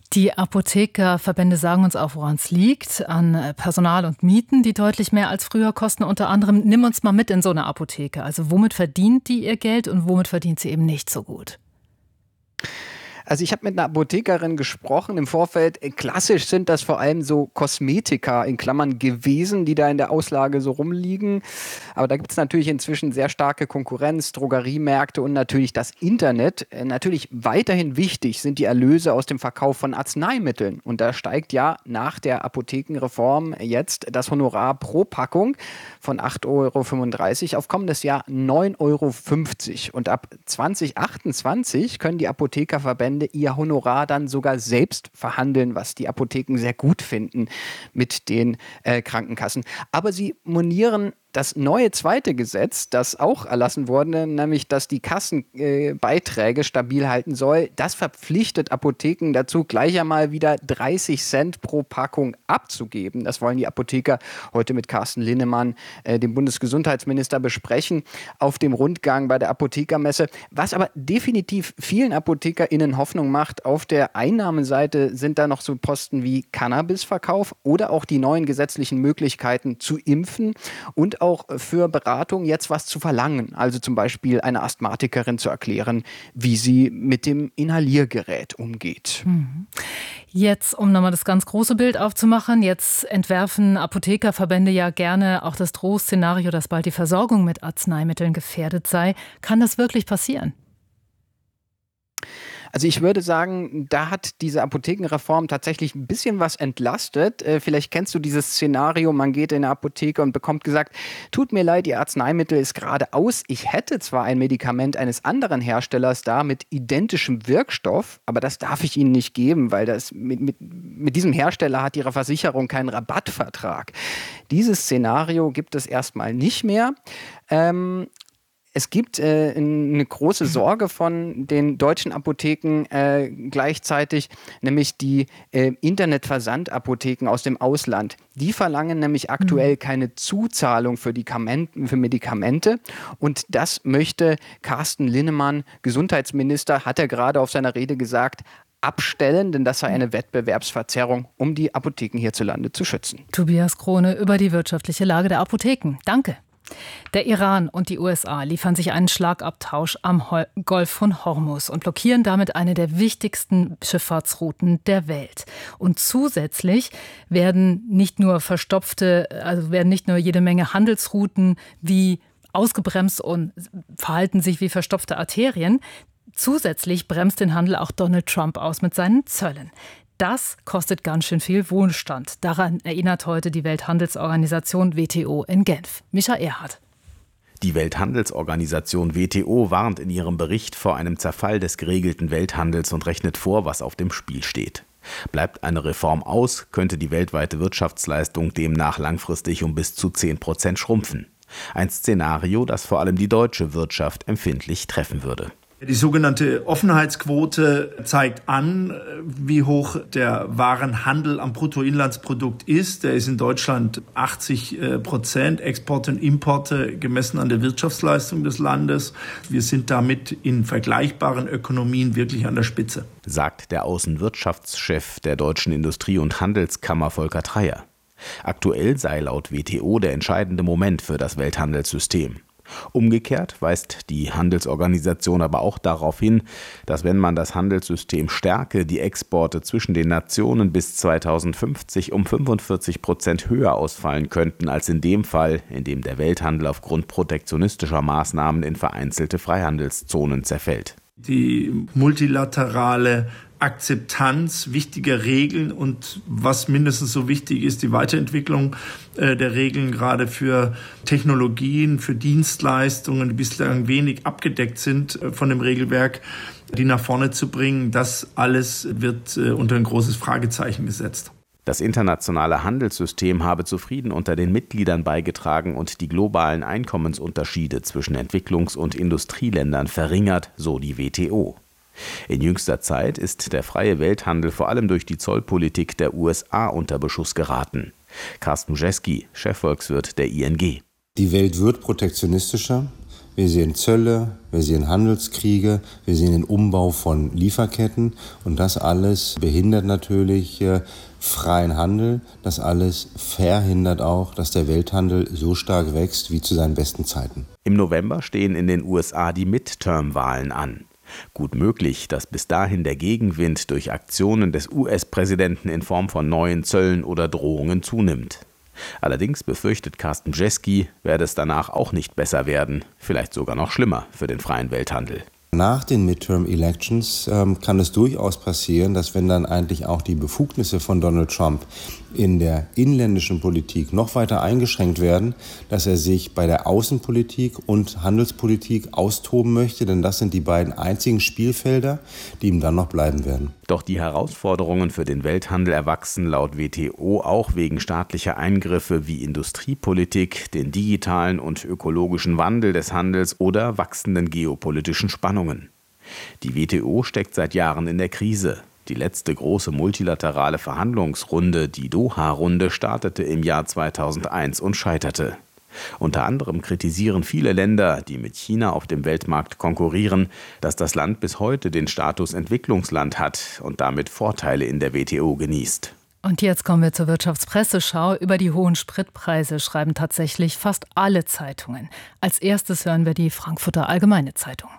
Die Apothekerverbände sagen uns auch, woran es liegt, an Personal und Mieten, die deutlich mehr als früher kosten. Unter anderem, nimm uns mal mit in so eine Apotheke. Also womit verdient die ihr Geld und womit verdient sie eben nicht so gut? Also ich habe mit einer Apothekerin gesprochen im Vorfeld. Klassisch sind das vor allem so Kosmetika in Klammern gewesen, die da in der Auslage so rumliegen. Aber da gibt es natürlich inzwischen sehr starke Konkurrenz, Drogeriemärkte und natürlich das Internet. Natürlich weiterhin wichtig sind die Erlöse aus dem Verkauf von Arzneimitteln. Und da steigt ja nach der Apothekenreform jetzt das Honorar pro Packung von acht Euro fünfunddreißig auf kommendes Jahr neun Euro fünfzig. Und ab zwanzig achtundzwanzig können die Apothekerverbände ihr Honorar dann sogar selbst verhandeln, was die Apotheken sehr gut finden mit den äh, Krankenkassen. Aber sie monieren das neue zweite Gesetz, das auch erlassen wurde, nämlich dass die Kassenbeiträge äh, stabil halten soll, das verpflichtet Apotheken dazu, gleich einmal wieder dreißig Cent pro Packung abzugeben. Das wollen die Apotheker heute mit Carsten Linnemann, äh, dem Bundesgesundheitsminister, besprechen auf dem Rundgang bei der Apothekermesse. Was aber definitiv vielen ApothekerInnen Hoffnung macht, auf der Einnahmenseite sind da noch so Posten wie Cannabisverkauf oder auch die neuen gesetzlichen Möglichkeiten zu impfen und auch für Beratung jetzt was zu verlangen. Also zum Beispiel einer Asthmatikerin zu erklären, wie sie mit dem Inhaliergerät umgeht. Jetzt, um nochmal das ganz große Bild aufzumachen, jetzt entwerfen Apothekerverbände ja gerne auch das Drohszenario, dass bald die Versorgung mit Arzneimitteln gefährdet sei. Kann das wirklich passieren? Also ich würde sagen, da hat diese Apothekenreform tatsächlich ein bisschen was entlastet. Äh, vielleicht kennst du dieses Szenario, man geht in eine Apotheke und bekommt gesagt, tut mir leid, Ihr Arzneimittel ist gerade aus. Ich hätte zwar ein Medikament eines anderen Herstellers da mit identischem Wirkstoff, aber das darf ich Ihnen nicht geben, weil das mit, mit, mit diesem Hersteller hat Ihre Versicherung keinen Rabattvertrag. Dieses Szenario gibt es erstmal nicht mehr. Ähm, Es gibt äh, eine große Sorge von den deutschen Apotheken äh, gleichzeitig, nämlich die äh, Internetversandapotheken aus dem Ausland. Die verlangen nämlich aktuell keine Zuzahlung für, die Kamenten, für Medikamente. Und das möchte Carsten Linnemann, Gesundheitsminister, hat er gerade auf seiner Rede gesagt, abstellen, denn das sei eine Wettbewerbsverzerrung, um die Apotheken hierzulande zu schützen. Tobias Krone über die wirtschaftliche Lage der Apotheken. Danke. Der Iran und die U S A liefern sich einen Schlagabtausch am Golf von Hormuz und blockieren damit eine der wichtigsten Schifffahrtsrouten der Welt. Und zusätzlich werden nicht nur verstopfte, also werden nicht nur jede Menge Handelsrouten wie ausgebremst und verhalten sich wie verstopfte Arterien. Zusätzlich bremst den Handel auch Donald Trump aus mit seinen Zöllen. Das kostet ganz schön viel Wohlstand. Daran erinnert heute die Welthandelsorganisation W T O in Genf. Micha Erhardt. Die Welthandelsorganisation W T O warnt in ihrem Bericht vor einem Zerfall des geregelten Welthandels und rechnet vor, was auf dem Spiel steht. Bleibt eine Reform aus, könnte die weltweite Wirtschaftsleistung demnach langfristig um bis zu zehn Prozent schrumpfen. Ein Szenario, das vor allem die deutsche Wirtschaft empfindlich treffen würde. Die sogenannte Offenheitsquote zeigt an, wie hoch der Warenhandel am Bruttoinlandsprodukt ist. Der ist in Deutschland achtzig Prozent, Exporte und Importe gemessen an der Wirtschaftsleistung des Landes. Wir sind damit in vergleichbaren Ökonomien wirklich an der Spitze. Sagt der Außenwirtschaftschef der Deutschen Industrie- und Handelskammer Volker Treyer. Aktuell sei laut W T O der entscheidende Moment für das Welthandelssystem. Umgekehrt weist die Handelsorganisation aber auch darauf hin, dass wenn man das Handelssystem stärke, die Exporte zwischen den Nationen bis zweitausendfünfzig um fünfundvierzig Prozent höher ausfallen könnten als in dem Fall, in dem der Welthandel aufgrund protektionistischer Maßnahmen in vereinzelte Freihandelszonen zerfällt. Die multilaterale Akzeptanz wichtiger Regeln und was mindestens so wichtig ist, die Weiterentwicklung äh, der Regeln, gerade für Technologien, für Dienstleistungen, die bislang wenig abgedeckt sind äh, von dem Regelwerk, die nach vorne zu bringen. Das alles wird äh, unter ein großes Fragezeichen gesetzt. Das internationale Handelssystem habe zu Frieden unter den Mitgliedern beigetragen und die globalen Einkommensunterschiede zwischen Entwicklungs- und Industrieländern verringert, so die W T O. In jüngster Zeit ist der freie Welthandel vor allem durch die Zollpolitik der U S A unter Beschuss geraten. Carsten Jeski, Chefvolkswirt der I N G. Die Welt wird protektionistischer. Wir sehen Zölle, wir sehen Handelskriege, wir sehen den Umbau von Lieferketten und das alles behindert natürlich äh, freien Handel. Das alles verhindert auch, dass der Welthandel so stark wächst wie zu seinen besten Zeiten. Im November stehen in den U S A die Midterm-Wahlen an. Gut möglich, dass bis dahin der Gegenwind durch Aktionen des U S-Präsidenten in Form von neuen Zöllen oder Drohungen zunimmt. Allerdings befürchtet Carsten Bjeski, werde es danach auch nicht besser werden, vielleicht sogar noch schlimmer für den freien Welthandel. Nach den Midterm-Elections ähm, kann es durchaus passieren, dass wenn dann eigentlich auch die Befugnisse von Donald Trump in der inländischen Politik noch weiter eingeschränkt werden, dass er sich bei der Außenpolitik und Handelspolitik austoben möchte, denn das sind die beiden einzigen Spielfelder, die ihm dann noch bleiben werden. Doch die Herausforderungen für den Welthandel erwachsen laut W T O auch wegen staatlicher Eingriffe wie Industriepolitik, den digitalen und ökologischen Wandel des Handels oder wachsenden geopolitischen Spannungen. Die W T O steckt seit Jahren in der Krise. Die letzte große multilaterale Verhandlungsrunde, die Doha-Runde, startete im Jahr zweitausendeins und scheiterte. Unter anderem kritisieren viele Länder, die mit China auf dem Weltmarkt konkurrieren, dass das Land bis heute den Status Entwicklungsland hat und damit Vorteile in der W T O genießt. Und jetzt kommen wir zur Wirtschaftspresseschau. Über die hohen Spritpreise schreiben tatsächlich fast alle Zeitungen. Als erstes hören wir die Frankfurter Allgemeine Zeitung.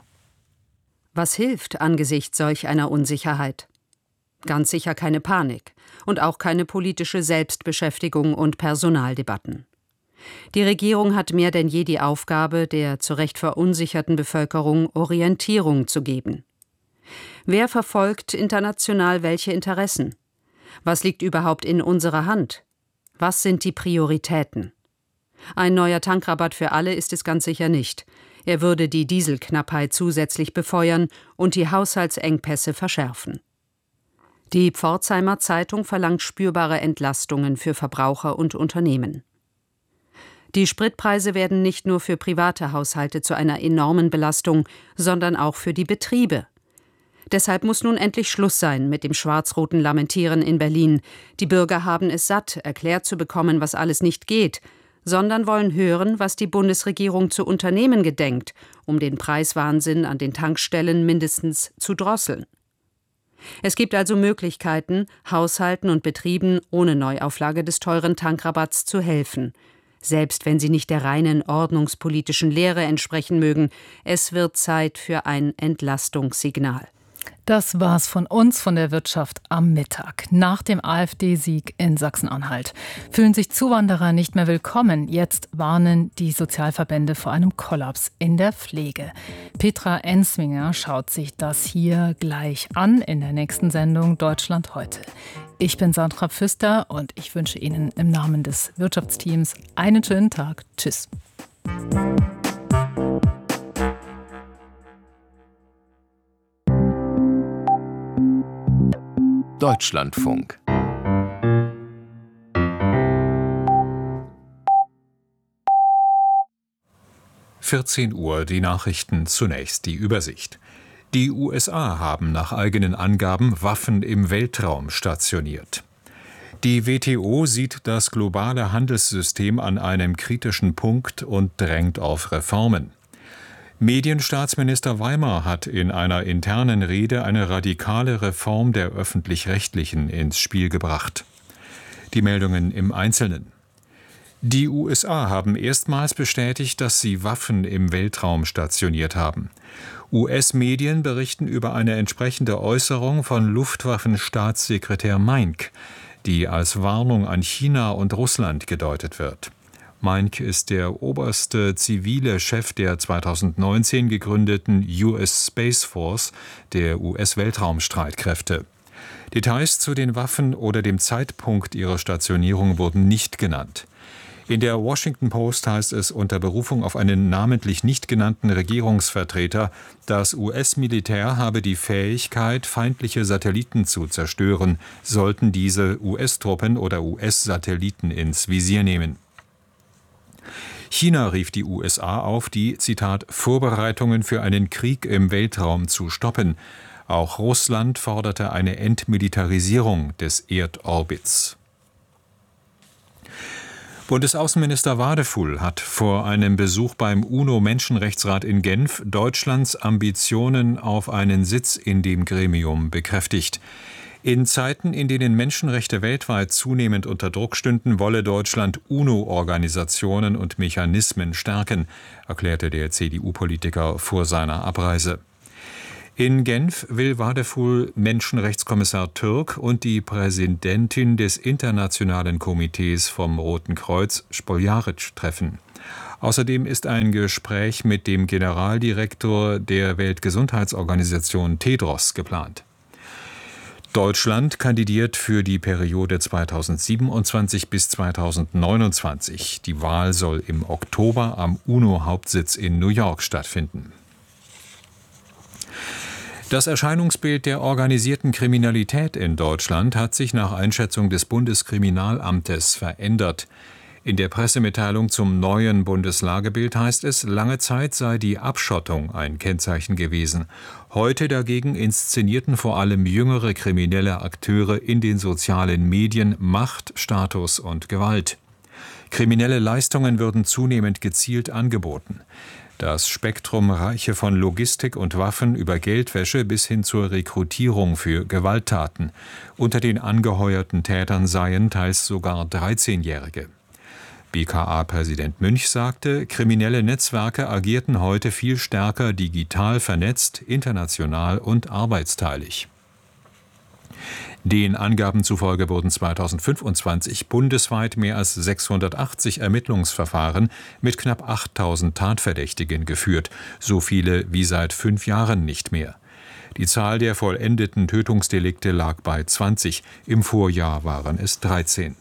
Was hilft angesichts solch einer Unsicherheit? Ganz sicher keine Panik und auch keine politische Selbstbeschäftigung und Personaldebatten. Die Regierung hat mehr denn je die Aufgabe, der zu Recht verunsicherten Bevölkerung Orientierung zu geben. Wer verfolgt international welche Interessen? Was liegt überhaupt in unserer Hand? Was sind die Prioritäten? Ein neuer Tankrabatt für alle ist es ganz sicher nicht. Er würde die Dieselknappheit zusätzlich befeuern und die Haushaltsengpässe verschärfen. Die Pforzheimer Zeitung verlangt spürbare Entlastungen für Verbraucher und Unternehmen. Die Spritpreise werden nicht nur für private Haushalte zu einer enormen Belastung, sondern auch für die Betriebe. Deshalb muss nun endlich Schluss sein mit dem schwarz-roten Lamentieren in Berlin. Die Bürger haben es satt, erklärt zu bekommen, was alles nicht geht, sondern wollen hören, was die Bundesregierung zu unternehmen gedenkt, um den Preiswahnsinn an den Tankstellen mindestens zu drosseln. Es gibt also Möglichkeiten, Haushalten und Betrieben ohne Neuauflage des teuren Tankrabatts zu helfen. Selbst wenn sie nicht der reinen ordnungspolitischen Lehre entsprechen mögen, es wird Zeit für ein Entlastungssignal. Das war's von uns, von der Wirtschaft am Mittag. Nach dem AfD-Sieg in Sachsen-Anhalt fühlen sich Zuwanderer nicht mehr willkommen. Jetzt warnen die Sozialverbände vor einem Kollaps in der Pflege. Petra Ensminger schaut sich das hier gleich an in der nächsten Sendung Deutschland heute. Ich bin Sandra Pfister und ich wünsche Ihnen im Namen des Wirtschaftsteams einen schönen Tag. Tschüss. Deutschlandfunk. vierzehn Uhr, die Nachrichten, zunächst die Übersicht. Die U S A haben nach eigenen Angaben Waffen im Weltraum stationiert. Die W T O sieht das globale Handelssystem an einem kritischen Punkt und drängt auf Reformen. Medienstaatsminister Weimar hat in einer internen Rede eine radikale Reform der Öffentlich-Rechtlichen ins Spiel gebracht. Die Meldungen im Einzelnen. Die U S A haben erstmals bestätigt, dass sie Waffen im Weltraum stationiert haben. U S-Medien berichten über eine entsprechende Äußerung von Luftwaffenstaatssekretär Meinck, die als Warnung an China und Russland gedeutet wird. Meinck ist der oberste zivile Chef der zweitausendneunzehn gegründeten U S Space Force, der U S-Weltraumstreitkräfte. Details zu den Waffen oder dem Zeitpunkt ihrer Stationierung wurden nicht genannt. In der Washington Post heißt es unter Berufung auf einen namentlich nicht genannten Regierungsvertreter, das U S-Militär habe die Fähigkeit, feindliche Satelliten zu zerstören, sollten diese U S-Truppen oder U S-Satelliten ins Visier nehmen. China rief die U S A auf, die, Zitat, Vorbereitungen für einen Krieg im Weltraum zu stoppen. Auch Russland forderte eine Entmilitarisierung des Erdorbits. Bundesaußenminister Wadefull hat vor einem Besuch beim UNO-Menschenrechtsrat in Genf Deutschlands Ambitionen auf einen Sitz in dem Gremium bekräftigt. In Zeiten, in denen Menschenrechte weltweit zunehmend unter Druck stünden, wolle Deutschland UNO-Organisationen und Mechanismen stärken, erklärte der C D U-Politiker vor seiner Abreise. In Genf will Wadefull Menschenrechtskommissar Türk und die Präsidentin des Internationalen Komitees vom Roten Kreuz, Spoljaric, treffen. Außerdem ist ein Gespräch mit dem Generaldirektor der Weltgesundheitsorganisation Tedros geplant. Deutschland kandidiert für die Periode zweitausendsiebenundzwanzig bis zweitausendneunundzwanzig. Die Wahl soll im Oktober am UNO-Hauptsitz in New York stattfinden. Das Erscheinungsbild der organisierten Kriminalität in Deutschland hat sich nach Einschätzung des Bundeskriminalamtes verändert. In der Pressemitteilung zum neuen Bundeslagebild heißt es, lange Zeit sei die Abschottung ein Kennzeichen gewesen. Heute dagegen inszenierten vor allem jüngere kriminelle Akteure in den sozialen Medien Macht, Status und Gewalt. Kriminelle Leistungen würden zunehmend gezielt angeboten. Das Spektrum reiche von Logistik und Waffen über Geldwäsche bis hin zur Rekrutierung für Gewalttaten. Unter den angeheuerten Tätern seien teils sogar dreizehnjährige. B K A-Präsident Münch sagte, kriminelle Netzwerke agierten heute viel stärker digital vernetzt, international und arbeitsteilig. Den Angaben zufolge wurden zweitausendfünfundzwanzig bundesweit mehr als sechshundertachtzig Ermittlungsverfahren mit knapp achttausend Tatverdächtigen geführt, so viele wie seit fünf Jahren nicht mehr. Die Zahl der vollendeten Tötungsdelikte lag bei zwanzig, im Vorjahr waren es dreizehn.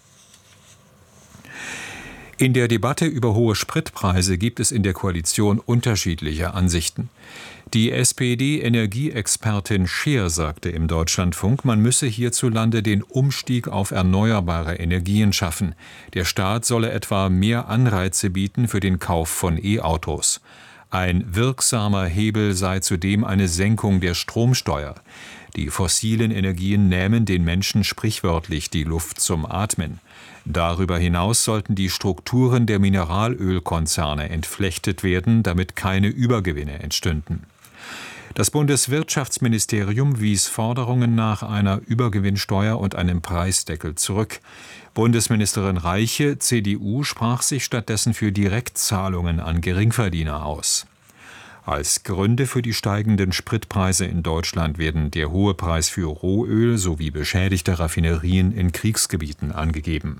In der Debatte über hohe Spritpreise gibt es in der Koalition unterschiedliche Ansichten. Die S P D-Energieexpertin Scheer sagte im Deutschlandfunk, man müsse hierzulande den Umstieg auf erneuerbare Energien schaffen. Der Staat solle etwa mehr Anreize bieten für den Kauf von E-Autos. Ein wirksamer Hebel sei zudem eine Senkung der Stromsteuer. Die fossilen Energien nähmen den Menschen sprichwörtlich die Luft zum Atmen. Darüber hinaus sollten die Strukturen der Mineralölkonzerne entflechtet werden, damit keine Übergewinne entstünden. Das Bundeswirtschaftsministerium wies Forderungen nach einer Übergewinnsteuer und einem Preisdeckel zurück. Bundesministerin Reiche, C D U, sprach sich stattdessen für Direktzahlungen an Geringverdiener aus. Als Gründe für die steigenden Spritpreise in Deutschland werden der hohe Preis für Rohöl sowie beschädigte Raffinerien in Kriegsgebieten angegeben.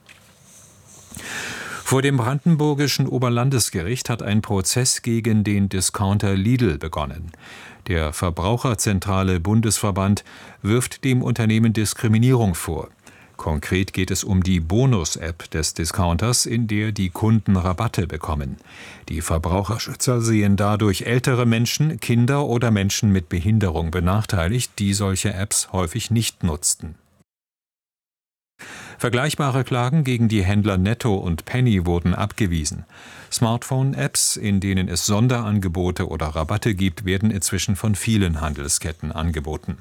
Vor dem brandenburgischen Oberlandesgericht hat ein Prozess gegen den Discounter Lidl begonnen. Der Verbraucherzentrale Bundesverband wirft dem Unternehmen Diskriminierung vor. Konkret geht es um die Bonus-App des Discounters, in der die Kunden Rabatte bekommen. Die Verbraucherschützer sehen dadurch ältere Menschen, Kinder oder Menschen mit Behinderung benachteiligt, die solche Apps häufig nicht nutzten. Vergleichbare Klagen gegen die Händler Netto und Penny wurden abgewiesen. Smartphone-Apps, in denen es Sonderangebote oder Rabatte gibt, werden inzwischen von vielen Handelsketten angeboten.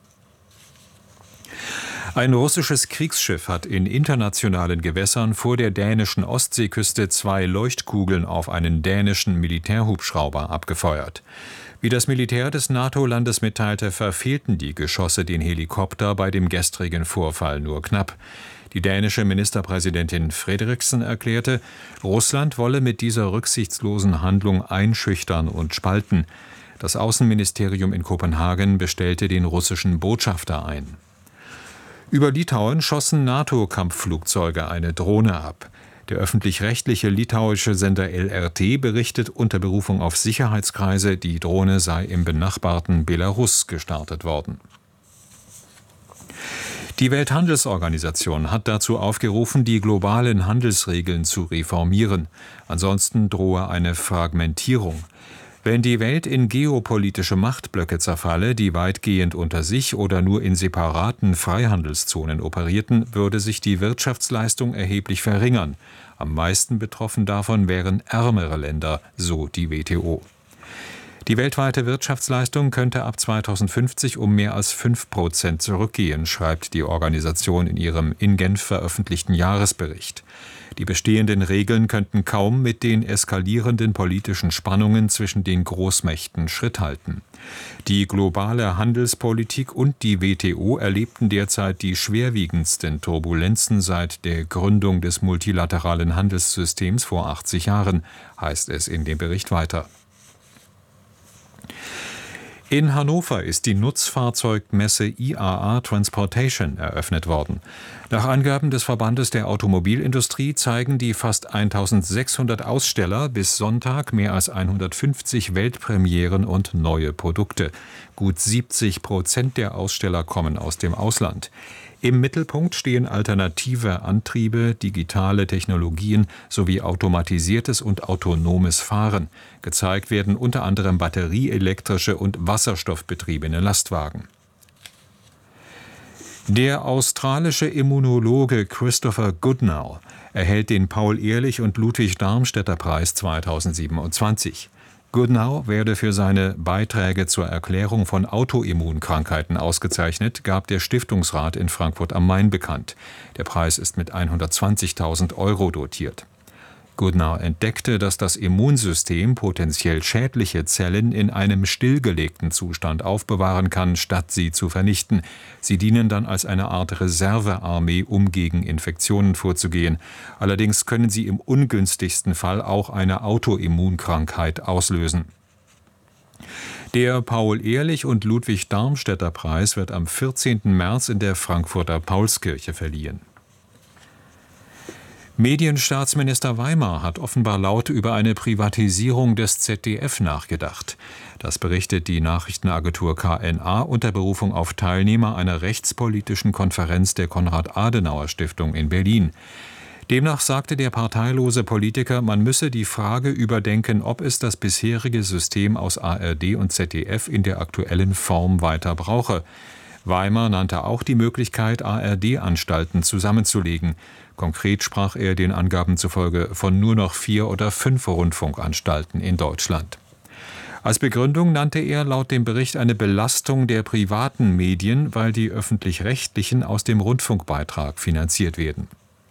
Ein russisches Kriegsschiff hat in internationalen Gewässern vor der dänischen Ostseeküste zwei Leuchtkugeln auf einen dänischen Militärhubschrauber abgefeuert. Wie das Militär des NATO-Landes mitteilte, verfehlten die Geschosse den Helikopter bei dem gestrigen Vorfall nur knapp. Die dänische Ministerpräsidentin Frederiksen erklärte, Russland wolle mit dieser rücksichtslosen Handlung einschüchtern und spalten. Das Außenministerium in Kopenhagen bestellte den russischen Botschafter ein. Über Litauen schossen NATO-Kampfflugzeuge eine Drohne ab. Der öffentlich-rechtliche litauische Sender L R T berichtet unter Berufung auf Sicherheitskreise, die Drohne sei im benachbarten Belarus gestartet worden. Die Welthandelsorganisation hat dazu aufgerufen, die globalen Handelsregeln zu reformieren. Ansonsten drohe eine Fragmentierung. Wenn die Welt in geopolitische Machtblöcke zerfalle, die weitgehend unter sich oder nur in separaten Freihandelszonen operierten, würde sich die Wirtschaftsleistung erheblich verringern. Am meisten betroffen davon wären ärmere Länder, so die W T O. Die weltweite Wirtschaftsleistung könnte ab zweitausendfünfzig um mehr als fünf Prozent zurückgehen, schreibt die Organisation in ihrem in Genf veröffentlichten Jahresbericht. Die bestehenden Regeln könnten kaum mit den eskalierenden politischen Spannungen zwischen den Großmächten Schritt halten. Die globale Handelspolitik und die W T O erlebten derzeit die schwerwiegendsten Turbulenzen seit der Gründung des multilateralen Handelssystems vor achtzig Jahren, heißt es in dem Bericht weiter. In Hannover ist die Nutzfahrzeugmesse I A A Transportation eröffnet worden. Nach Angaben des Verbandes der Automobilindustrie zeigen die fast eintausendsechshundert Aussteller bis Sonntag mehr als hundertfünfzig Weltpremieren und neue Produkte. Gut siebzig Prozent der Aussteller kommen aus dem Ausland. Im Mittelpunkt stehen alternative Antriebe, digitale Technologien sowie automatisiertes und autonomes Fahren. Gezeigt werden unter anderem batterieelektrische und wasserstoffbetriebene Lastwagen. Der australische Immunologe Christopher Goodnow erhält den Paul-Ehrlich- und Ludwig-Darmstädter-Preis zweitausendsiebenundzwanzig. Goodnow werde für seine Beiträge zur Erklärung von Autoimmunkrankheiten ausgezeichnet, gab der Stiftungsrat in Frankfurt am Main bekannt. Der Preis ist mit hundertzwanzigtausend Euro dotiert. Goodnow entdeckte, dass das Immunsystem potenziell schädliche Zellen in einem stillgelegten Zustand aufbewahren kann, statt sie zu vernichten. Sie dienen dann als eine Art Reservearmee, um gegen Infektionen vorzugehen. Allerdings können sie im ungünstigsten Fall auch eine Autoimmunkrankheit auslösen. Der Paul-Ehrlich- und Ludwig-Darmstädter-Preis wird am vierzehnten März in der Frankfurter Paulskirche verliehen. Medienstaatsminister Weimar hat offenbar laut über eine Privatisierung des Z D F nachgedacht. Das berichtet die Nachrichtenagentur K N A unter Berufung auf Teilnehmer einer rechtspolitischen Konferenz der Konrad-Adenauer-Stiftung in Berlin. Demnach sagte der parteilose Politiker, man müsse die Frage überdenken, ob es das bisherige System aus A R D und Z D F in der aktuellen Form weiter brauche. Weimar nannte auch die Möglichkeit, A R D-Anstalten zusammenzulegen. Konkret sprach er den Angaben zufolge von nur noch vier oder fünf Rundfunkanstalten in Deutschland. Als Begründung nannte er laut dem Bericht eine Belastung der privaten Medien, weil die öffentlich-rechtlichen aus dem Rundfunkbeitrag finanziert werden.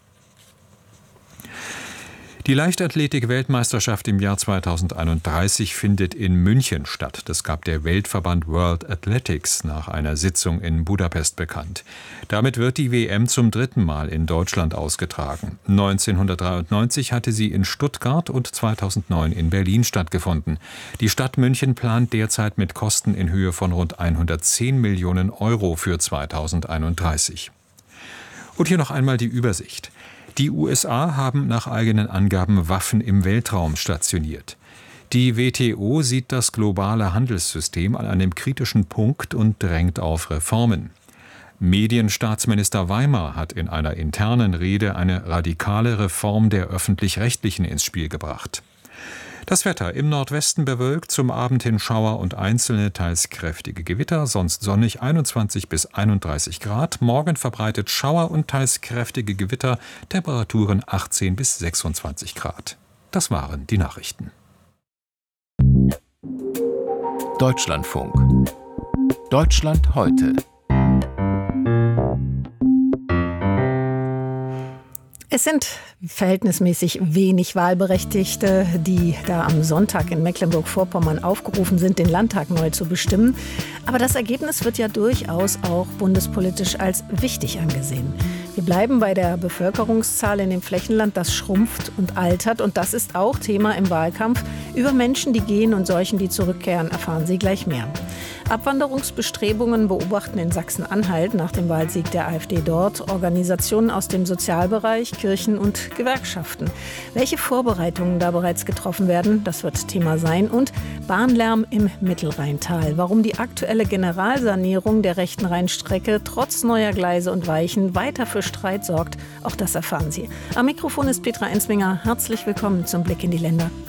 Die Leichtathletik-Weltmeisterschaft im Jahr zweitausendeinunddreißig findet in München statt. Das gab der Weltverband World Athletics nach einer Sitzung in Budapest bekannt. Damit wird die W M zum dritten Mal in Deutschland ausgetragen. neunzehnhundertdreiundneunzig hatte sie in Stuttgart und zweitausendneun in Berlin stattgefunden. Die Stadt München plant derzeit mit Kosten in Höhe von rund hundertzehn Millionen Euro für zweitausendeinunddreißig. Und hier noch einmal die Übersicht. Die U S A haben nach eigenen Angaben Waffen im Weltraum stationiert. Die W T O sieht das globale Handelssystem an einem kritischen Punkt und drängt auf Reformen. Medienstaatsminister Weimar hat in einer internen Rede eine radikale Reform der Öffentlich-Rechtlichen ins Spiel gebracht. Das Wetter: im Nordwesten bewölkt, zum Abend hin Schauer und einzelne, teils kräftige Gewitter, sonst sonnig, einundzwanzig bis einunddreißig Grad. Morgen verbreitet Schauer und teils kräftige Gewitter, Temperaturen achtzehn bis sechsundzwanzig Grad. Das waren die Nachrichten. Deutschlandfunk. Deutschland heute. Es sind verhältnismäßig wenig Wahlberechtigte, die da am Sonntag in Mecklenburg-Vorpommern aufgerufen sind, den Landtag neu zu bestimmen. Aber das Ergebnis wird ja durchaus auch bundespolitisch als wichtig angesehen. Wir bleiben bei der Bevölkerungszahl in dem Flächenland, das schrumpft und altert. Und das ist auch Thema im Wahlkampf. Über Menschen, die gehen und solchen, die zurückkehren, erfahren Sie gleich mehr. Abwanderungsbestrebungen beobachten in Sachsen-Anhalt nach dem Wahlsieg der AfD dort Organisationen aus dem Sozialbereich, Kirchen und Gewerkschaften. Welche Vorbereitungen da bereits getroffen werden, das wird Thema sein. Und Bahnlärm im Mittelrheintal. Warum die aktuelle Generalsanierung der rechten Rheinstrecke trotz neuer Gleise und Weichen weiter für Streit sorgt, auch das erfahren Sie. Am Mikrofon ist Petra Ensminger. Herzlich willkommen zum Blick in die Länder.